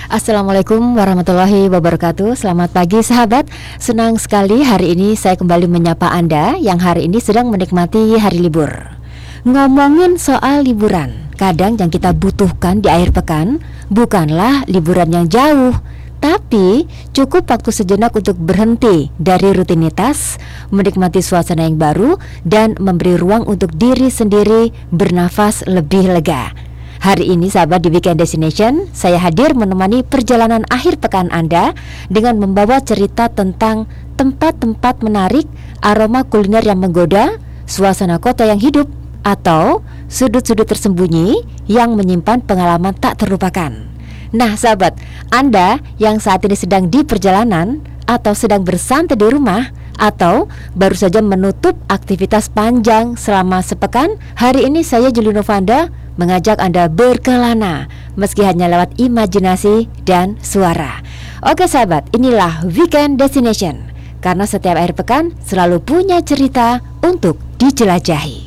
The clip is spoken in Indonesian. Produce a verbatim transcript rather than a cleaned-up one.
Assalamualaikum warahmatullahi wabarakatuh. Selamat pagi sahabat. Senang sekali hari ini saya kembali menyapa Anda yang hari ini sedang menikmati hari libur. Ngomongin soal liburan, kadang yang kita butuhkan di akhir pekan bukanlah liburan yang jauh, tapi cukup waktu sejenak untuk berhenti dari rutinitas, menikmati suasana yang baru, dan memberi ruang untuk diri sendiri bernafas lebih lega. Hari ini sahabat di Weekend Destination, saya hadir menemani perjalanan akhir pekan Anda dengan membawa cerita tentang tempat-tempat menarik, aroma kuliner yang menggoda, suasana kota yang hidup, atau sudut-sudut tersembunyi yang menyimpan pengalaman tak terlupakan. Nah sahabat, Anda yang saat ini sedang di perjalanan atau sedang bersantai di rumah, atau baru saja menutup aktivitas panjang selama sepekan, hari ini saya Juli Novanda mengajak Anda berkelana meski hanya lewat imajinasi dan suara. Oke sahabat, inilah Weekend Destination, karena setiap akhir pekan selalu punya cerita untuk dijelajahi.